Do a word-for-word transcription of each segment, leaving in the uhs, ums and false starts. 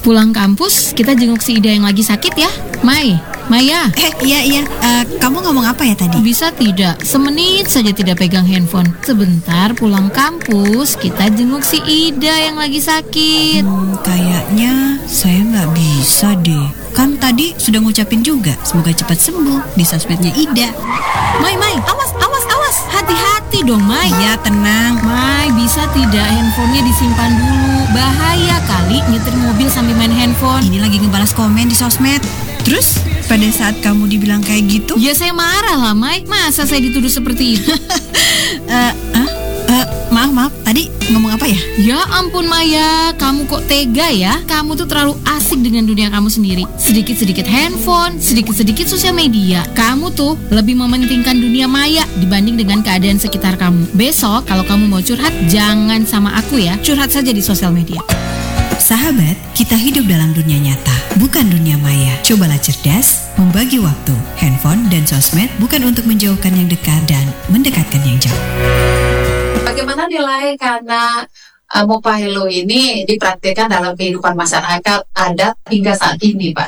Pulang kampus, kita jenguk si Ida yang lagi sakit ya. Mai, Maya. Eh, iya, iya. Uh, kamu ngomong apa ya tadi? Bisa tidak? Semenit saja tidak pegang handphone. Sebentar pulang kampus, kita jenguk si Ida yang lagi sakit. Hmm, kayaknya saya nggak bisa deh. Kan tadi sudah ngucapin juga, semoga cepat sembuh di sosmednya Ida. Mai, Mai, awas, awas, awas. Hati-hati dong, Mai. Iya, tenang. Mai, bisa tidak handphonenya disimpan dulu? Bahaya kali nyetir mobil sambil main handphone. Ini lagi ngebalas komen di sosmed. Terus, pada saat kamu dibilang kayak gitu? Ya saya marah lah, Mai. Masa saya dituduh seperti itu? uh, uh, uh, maaf, maaf. Tadi ngomong apa ya? Ya ampun, Maya. Kamu kok tega ya? Kamu tuh terlalu asik dengan dunia kamu sendiri. Sedikit-sedikit handphone, sedikit-sedikit sosial media. Kamu tuh lebih mementingkan dunia maya dibanding dengan keadaan sekitar kamu. Besok, kalau kamu mau curhat, jangan sama aku ya. Curhat saja di sosial media. Sahabat, kita hidup dalam dunia nyata, bukan dunia maya. Cobalah cerdas, membagi waktu. Handphone dan sosmed bukan untuk menjauhkan yang dekat dan mendekatkan yang jauh. Bagaimana nilai karena uh, Mopahelo ini dipraktikkan dalam kehidupan masyarakat adat hingga saat ini, Pak?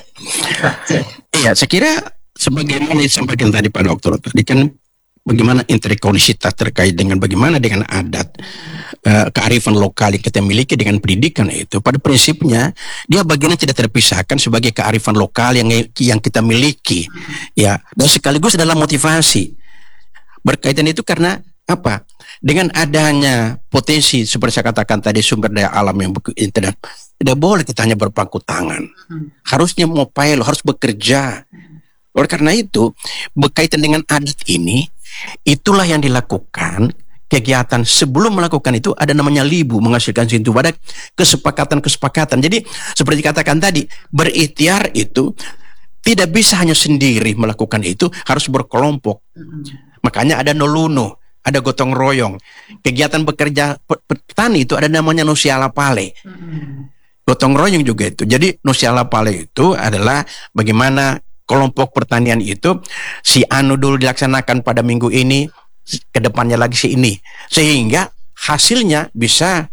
Iya, saya kira sebagaimana disampaikan tadi Pak Dokter, tadi kan bagaimana interkoneksitas terkait dengan bagaimana dengan adat, uh, kearifan lokal yang kita miliki dengan pendidikan itu. Pada prinsipnya dia bagiannya tidak terpisahkan sebagai kearifan lokal yang yang kita miliki, ya. Dan sekaligus adalah motivasi berkaitan itu karena apa? Dengan adanya potensi seperti saya katakan tadi sumber daya alam yang internet, tidak boleh kita hanya berpangku tangan. Harusnya Mopahelo harus bekerja. Oleh karena itu berkaitan dengan adat ini, itulah yang dilakukan kegiatan sebelum melakukan itu ada namanya libu, menghasilkan sintu badak, kesepakatan-kesepakatan. Jadi seperti katakan tadi, berikhtiar itu tidak bisa hanya sendiri melakukan itu, harus berkelompok. Makanya ada noluno, ada gotong royong. Kegiatan bekerja petani itu ada namanya nusiala pale. Gotong royong juga itu. Jadi nusiala pale itu adalah bagaimana kelompok pertanian itu si anu dulu dilaksanakan pada minggu ini, kedepannya lagi si ini, sehingga hasilnya bisa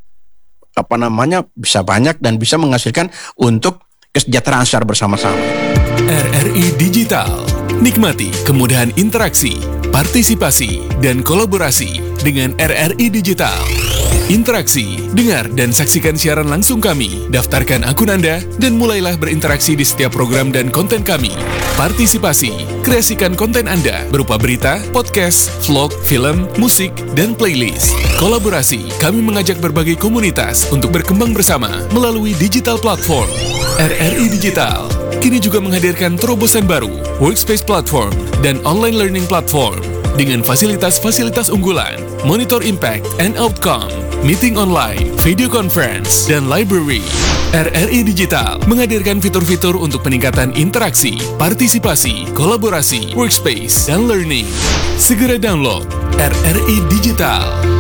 apa namanya bisa banyak dan bisa menghasilkan untuk kesejahteraan secara bersama-sama. R R I Digital, nikmati kemudahan interaksi, partisipasi, dan kolaborasi dengan R R I Digital. Interaksi, dengar dan saksikan siaran langsung kami, daftarkan akun Anda, dan mulailah berinteraksi di setiap program dan konten kami. Partisipasi, kreasikan konten Anda berupa berita, podcast, vlog, film, musik, dan playlist. Kolaborasi, kami mengajak berbagai komunitas untuk berkembang bersama melalui digital platform. R R I Digital kini juga menghadirkan terobosan baru, workspace platform, dan online learning platform dengan fasilitas-fasilitas unggulan, monitor impact and outcome, meeting online, video conference, dan library. R R I Digital menghadirkan fitur-fitur untuk peningkatan interaksi, partisipasi, kolaborasi, workspace, dan learning. Segera download R R I Digital.